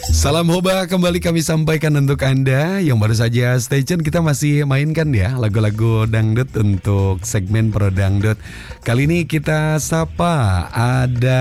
Salam Hoba kembali kami sampaikan untuk Anda yang baru saja stay tune. Kita masih mainkan ya lagu-lagu dangdut untuk segmen Pro Dangdut. Kali ini kita sapa ada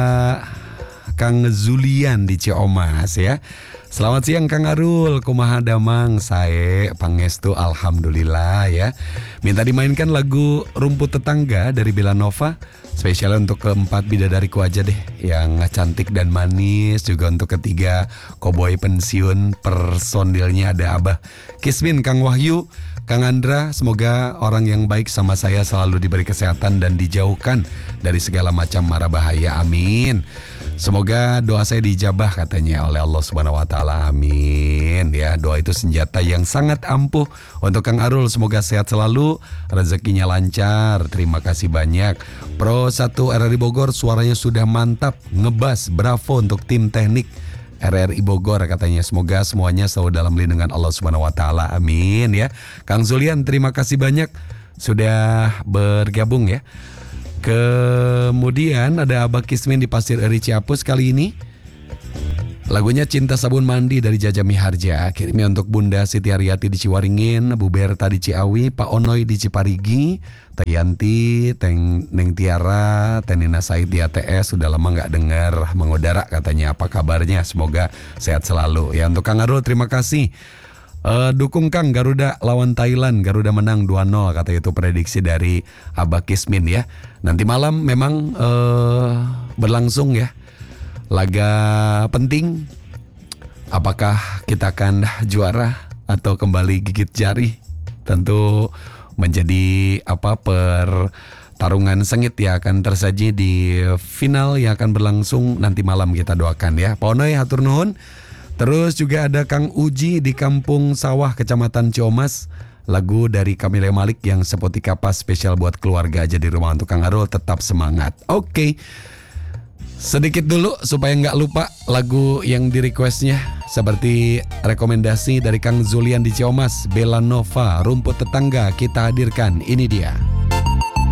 Kang Zulian di Ciomas ya. Selamat siang Kang Arul, kumaha damang sae pangestu alhamdulillah ya. Minta dimainkan lagu Rumput Tetangga dari Bella Nova. Spesial untuk keempat bidadariku aja deh, yang cantik dan manis. Juga untuk ketiga koboi pensiun, personilnya ada Abah Kismin, Kang Wahyu, Kang Andra. Semoga orang yang baik sama saya selalu diberi kesehatan dan dijauhkan dari segala macam mara bahaya, amin. Semoga doa saya dijabah katanya oleh Allah Subhanahu wa taala. Amin. Ya, doa itu senjata yang sangat ampuh. Untuk Kang Arul semoga sehat selalu, rezekinya lancar. Terima kasih banyak. Pro 1 RRI Bogor suaranya sudah mantap, ngebas. Bravo untuk tim teknik RRI Bogor katanya. Semoga semuanya selalu dalam lindungan Allah Subhanahu wa taala. Amin ya. Kang Zulian terima kasih banyak sudah bergabung ya. Kemudian ada Abah Kismin di Pasir Eri Ciapus kali ini. Lagunya Cinta Sabun Mandi dari Jaja Miharja. Kirimnya untuk Bunda Siti Haryati di Ciwaringin, Bu Berta di Ciawi, Pak Onoy di Ciparigi, Teh Yanti, Neng Tiara, Tenina Said di ATS. Sudah lama gak dengar mengudara katanya. Apa kabarnya? Semoga sehat selalu. Ya, untuk Kang Arul terima kasih. Dukung Kang Garuda lawan Thailand. Garuda menang 2-0 kata itu prediksi dari Abah Kismin ya. Nanti malam memang berlangsung ya laga penting. Apakah kita akan juara atau kembali gigit jari? Tentu menjadi pertarungan sengit ya akan tersaji di final yang akan berlangsung nanti malam, kita doakan ya. Ponoy hatur nuhun. Terus juga ada Kang Uji di Kampung Sawah, Kecamatan Ciomas. Lagu dari Kamile Malik yang seperti kapas spesial buat keluarga aja di rumah. Untuk Kang Arul tetap semangat. Oke. Sedikit dulu supaya nggak lupa lagu yang di requestnya. Seperti rekomendasi dari Kang Zulian di Ciomas, Bella Nova, Rumput Tetangga kita hadirkan. Ini dia.